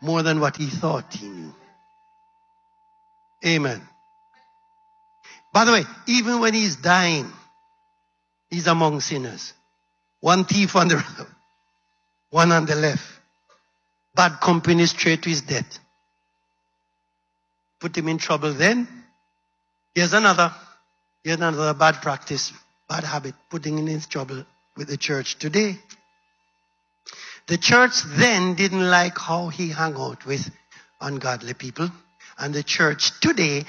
more than what he thought he knew. Amen. By the way, even when he's dying, he's among sinners. One thief on the right, one on the left. Bad company straight to his death. Put him in trouble then. Here's another bad practice, bad habit, putting him in trouble with the church today. The church then didn't like how he hung out with ungodly people. And the church today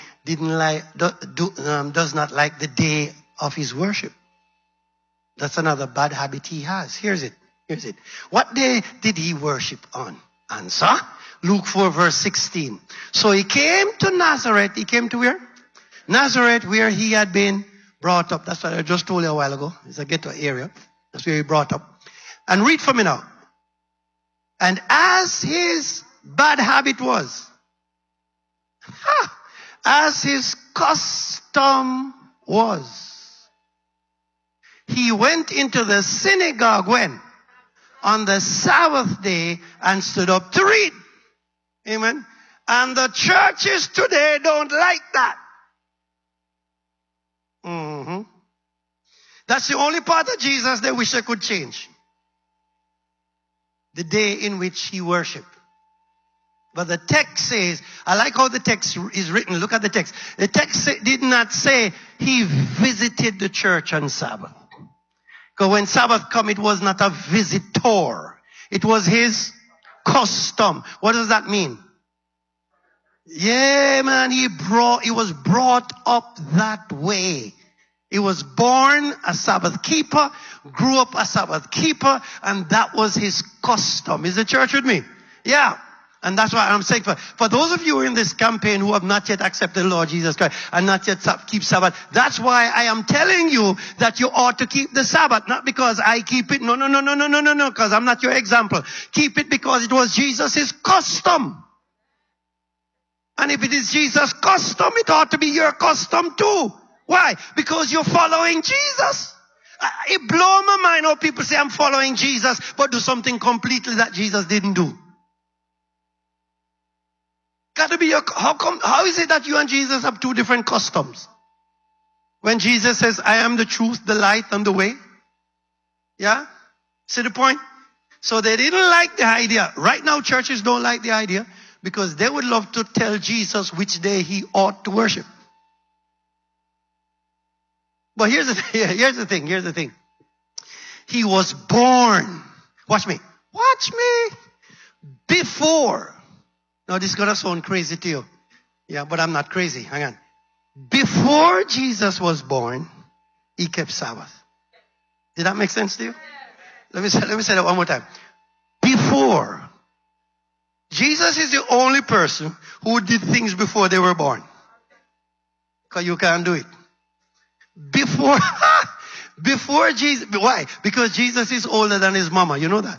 does not like the day of his worship. That's another bad habit he has. Here's it. What day did he worship on? Answer. Luke 4 verse 16. So he came to Nazareth. He came to where? Nazareth, where he had been brought up. That's what I just told you a while ago. It's a ghetto area. That's where he brought up. And read for me now. And as his bad habit was, as his custom was, he went into the synagogue when? On the Sabbath day and stood up to read. Amen. And the churches today don't like that. That's the only part of Jesus they wish they could change. The day in which he worshiped. But the text says, I like how the text is written. Look at the text. The text did not say he visited the church on Sabbath. Because when Sabbath come, it was not a visitor. It was his custom. What does that mean? Yeah, man, he was brought up that way. He was born a Sabbath keeper, grew up a Sabbath keeper, and that was his custom. Is the church with me? Yeah. And that's why I'm saying for those of you in this campaign who have not yet accepted the Lord Jesus Christ and not yet keep Sabbath, that's why I am telling you that you ought to keep the Sabbath. Not because I keep it. No, because I'm not your example. Keep it because it was Jesus' custom. And if it is Jesus' custom, it ought to be your custom too. Why? Because you're following Jesus. It blows my mind how people say I'm following Jesus, but do something completely that Jesus didn't do. Got to be how is it that you and Jesus have two different customs? When Jesus says, I am the truth, the light, and the way. Yeah? See the point? So they didn't like the idea. Right now, churches don't like the idea because they would love to tell Jesus which day he ought to worship. But here's the thing. He was born. Watch me. Before. Now this is going to sound crazy to you. Yeah, but I'm not crazy. Hang on. Before Jesus was born, he kept Sabbath. Did that make sense to you? Let me say that one more time. Before. Jesus is the only person who did things before they were born. Because you can't do it. Before Jesus. Why? Because Jesus is older than his mama. You know that?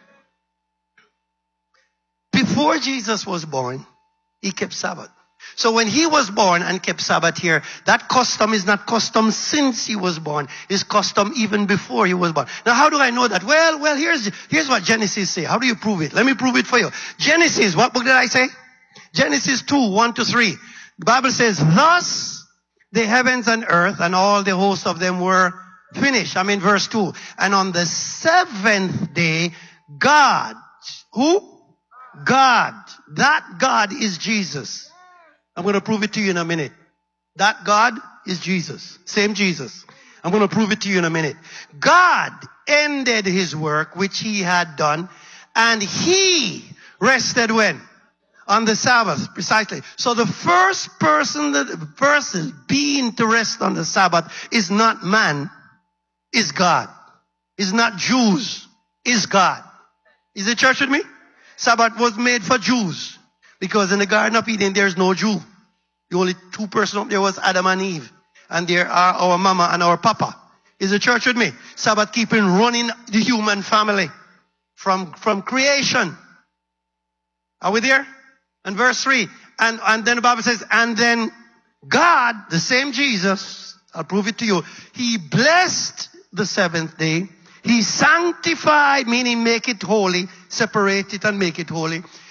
Before Jesus was born, he kept Sabbath. So when he was born and kept Sabbath here, that custom is not custom since he was born. It's custom even before he was born. Now how do I know that? Well, here's what Genesis say. How do you prove it? Let me prove it for you. Genesis, what book did I say? Genesis 2, 1 to 3. The Bible says, thus the heavens and earth and all the hosts of them were finished. I'm in verse 2. And on the seventh day, God, who? God. That God is Jesus. I'm going to prove it to you in a minute. That God is Jesus. Same Jesus. I'm going to prove it to you in a minute. God ended his work which he had done, and he rested when? On the Sabbath, precisely. So the first being to rest on the Sabbath is not man, is God. Is not Jews, is God. Is the church with me? Sabbath was made for Jews. Because in the Garden of Eden, there's no Jew. The only two persons up there was Adam and Eve. And there are our mama and our papa. Is the church with me? Sabbath keeping running the human family from creation. Are we there? And verse 3. And then the Bible says, and then God, the same Jesus, I'll prove it to you, he blessed the seventh day. He sanctified, meaning make it holy, separate it and make it holy.